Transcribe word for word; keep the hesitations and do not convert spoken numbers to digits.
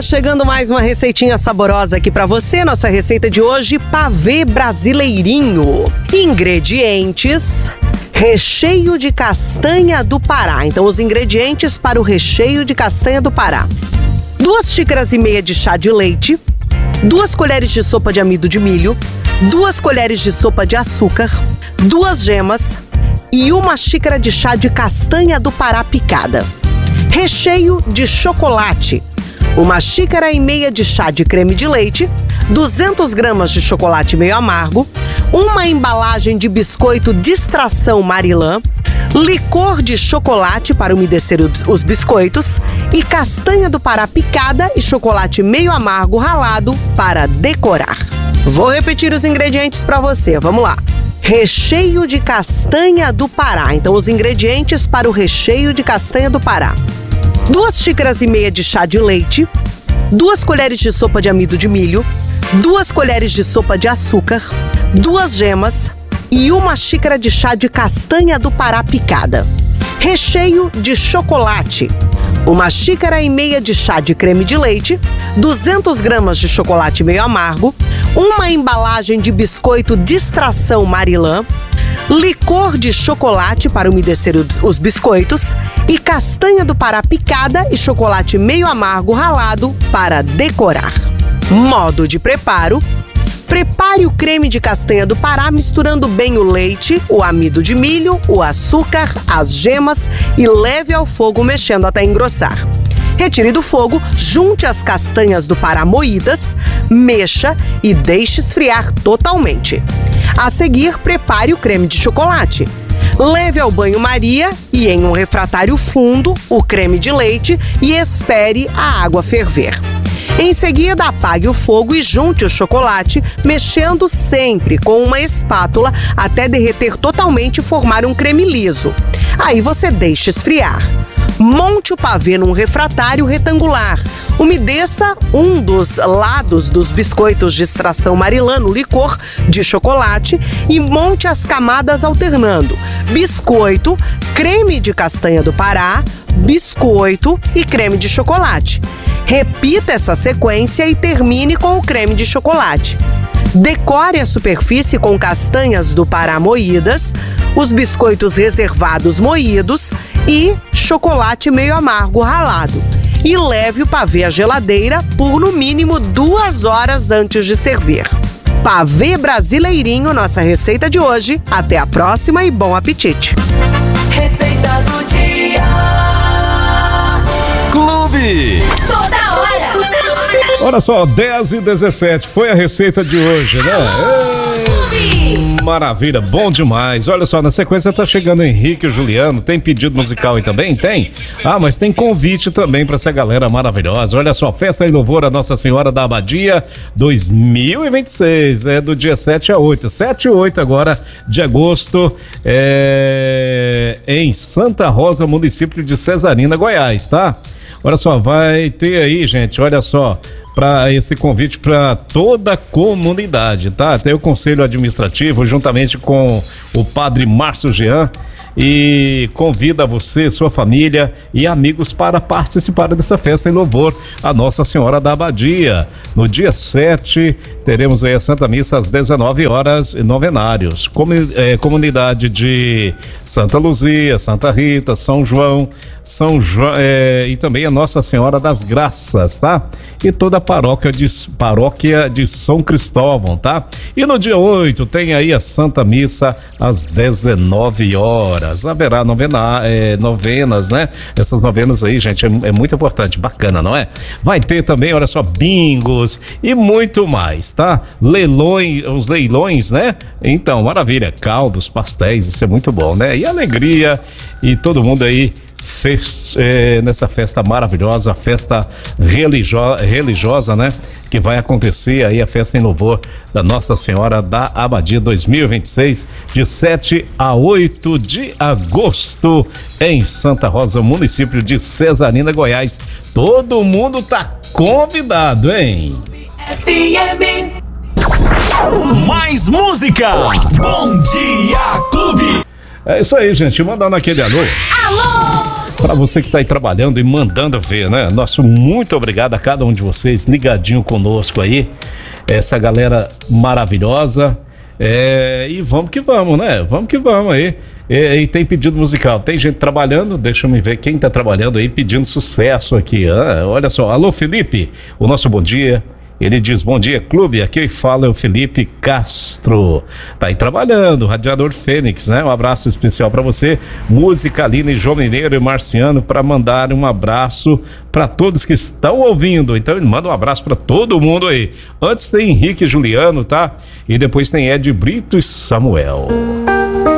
chegando mais uma receitinha saborosa aqui pra você. Nossa receita de hoje, pavê brasileirinho. Ingredientes: recheio de castanha do Pará. Então, os ingredientes para o recheio de castanha do Pará: duas xícaras e meia de chá de leite, duas colheres de sopa de amido de milho, duas colheres de sopa de açúcar, duas gemas e uma xícara de chá de castanha do Pará picada. Recheio de chocolate: uma xícara e meia de chá de creme de leite, duzentas gramas de chocolate meio amargo, uma embalagem de biscoito Distração Marilã, licor de chocolate para umedecer os biscoitos e castanha do Pará picada e chocolate meio amargo ralado para decorar. Vou repetir os ingredientes para você, vamos lá. Recheio de castanha do Pará. Então, os ingredientes para o recheio de castanha do Pará: duas xícaras e meia de chá de leite, duas colheres de sopa de amido de milho, duas colheres de sopa de açúcar, duas gemas e uma xícara de chá de castanha do Pará picada. Recheio de chocolate: uma xícara e meia de chá de creme de leite, duzentas gramas de chocolate meio amargo, uma embalagem de biscoito Distração Marilã, licor de chocolate para umedecer os biscoitos e castanha do Pará picada e chocolate meio amargo ralado para decorar. Modo de preparo: prepare o creme de castanha do Pará misturando bem o leite, o amido de milho, o açúcar, as gemas e leve ao fogo mexendo até engrossar. Retire do fogo, junte as castanhas do Pará moídas, mexa e deixe esfriar totalmente. A seguir, prepare o creme de chocolate. Leve ao banho-maria e, em um refratário fundo, o creme de leite e espere a água ferver. Em seguida, apague o fogo e junte o chocolate, mexendo sempre com uma espátula até derreter totalmente e formar um creme liso. Aí você deixa esfriar. Monte o pavê num refratário retangular. Umedeça um dos lados dos biscoitos Distração Marilã no licor de chocolate e monte as camadas alternando biscoito, creme de castanha do Pará, biscoito e creme de chocolate. Repita essa sequência e termine com o creme de chocolate. Decore a superfície com castanhas do Pará moídas, os biscoitos reservados moídos e chocolate meio amargo ralado. E leve o pavê à geladeira por no mínimo duas horas antes de servir. Pavê brasileirinho, nossa receita de hoje. Até a próxima e bom apetite! Receita do dia. Clube. Toda hora. Olha só, dez e dezessete foi a receita de hoje, né? Ei, maravilha, bom demais. Olha só, na sequência tá chegando Henrique e Juliano. Tem pedido musical aí também? Tem? Ah, mas tem convite também pra essa galera maravilhosa. Olha só, festa em louvor a Nossa Senhora da Abadia dois mil e vinte e seis. É do dia sete a oito. sete e oito agora de agosto, é, em Santa Rosa, município de Cesarina, Goiás, tá? Olha só, vai ter aí, gente, olha só, para esse convite para toda a comunidade, tá? Tem o Conselho Administrativo, juntamente com o Padre Márcio Jean, e convida você, sua família e amigos para participar dessa festa em louvor a Nossa Senhora da Abadia. No dia sete, teremos aí a Santa Missa às dezenove horas, novenários. Comun, é, comunidade de Santa Luzia, Santa Rita, São João, São João é, e também a Nossa Senhora das Graças, tá? E toda a paróquia de, paróquia de São Cristóvão, tá? E no dia oito tem aí a Santa Missa às dezenove horas. Haverá novena, é, novenas, né? Essas novenas aí, gente, é, é muito importante, bacana, não é? Vai ter também, olha só, bingos e muito mais, tá? Leilões, os leilões, né? Então, maravilha, caldos, pastéis, isso é muito bom, né? E alegria, e todo mundo aí fez, é, nessa festa maravilhosa, festa religio- religiosa, né? Que vai acontecer aí a festa em louvor da Nossa Senhora da Abadia dois mil e vinte e seis, de sete a oito de agosto, em Santa Rosa, município de Cesarina, Goiás. Todo mundo tá convidado, hein? F M. Mais música. Bom dia, Clube. É isso aí, gente. Mandando aquele alô. Alô! Para você que tá aí trabalhando e mandando ver, né? Nosso muito obrigado a cada um de vocês ligadinho conosco aí. Essa galera maravilhosa. É, e vamos que vamos, né? Vamos que vamos aí. E, e tem pedido musical. Tem gente trabalhando, deixa eu me ver quem tá trabalhando aí pedindo sucesso aqui. Ah, olha só, alô Felipe, o nosso bom dia. Ele diz, bom dia clube, aqui fala é o Felipe Castro, tá aí trabalhando, Radiador Fênix, né? Um abraço especial para você, Música Aline, João Mineiro e Marciano, para mandar um abraço para todos que estão ouvindo. Então ele manda um abraço para todo mundo aí. Antes tem Henrique e Juliano, tá? E depois tem Ed Brito e Samuel.